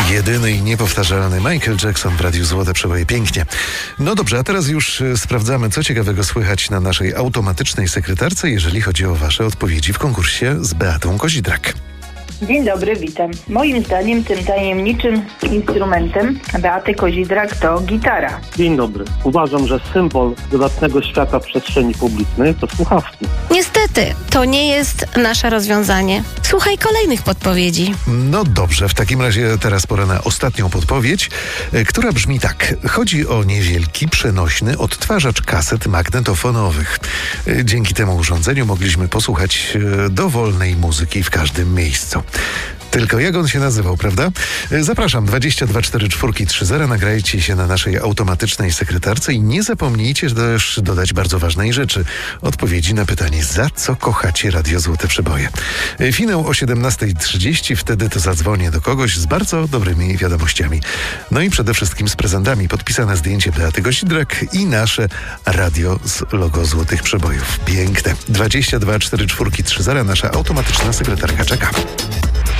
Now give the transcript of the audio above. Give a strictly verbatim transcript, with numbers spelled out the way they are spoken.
Jedyny i niepowtarzalny Michael Jackson w Radiu Złote Przeboje. Pięknie. No dobrze, a teraz już y, sprawdzamy, co ciekawego słychać na naszej automatycznej sekretarce, jeżeli chodzi o wasze odpowiedzi w konkursie z Beatą Kozidrak. Dzień dobry, witam. Moim zdaniem tym tajemniczym instrumentem Beaty Kozidrak to gitara. Dzień dobry. Uważam, że symbol prywatnego świata w przestrzeni publicznej to słuchawki. Niestety, to nie jest nasze rozwiązanie. Słuchaj kolejnych podpowiedzi. No dobrze, w takim razie teraz pora na ostatnią podpowiedź, y, która brzmi tak. Chodzi o niewielki, przenośny odtwarzacz kaset magnetofonowych. Y, Dzięki temu urządzeniu mogliśmy posłuchać y, dowolnej muzyki w każdym miejscu. Tylko jak on się nazywał, prawda? Zapraszam, dwadzieścia dwa czterdzieści cztery trzydzieści, nagrajcie się na naszej automatycznej sekretarce i nie zapomnijcie też dodać bardzo ważnej rzeczy. Odpowiedzi na pytanie, za co kochacie Radio Złote Przeboje. Finał o siedemnasta trzydzieści, wtedy to zadzwonię do kogoś z bardzo dobrymi wiadomościami. No i przede wszystkim z prezentami. Podpisane zdjęcie Beaty Kozidrak i nasze radio z logo Złotych Przebojów. Piękne. dwadzieścia dwa czterdzieści cztery trzydzieści, nasza automatyczna sekretarka czeka.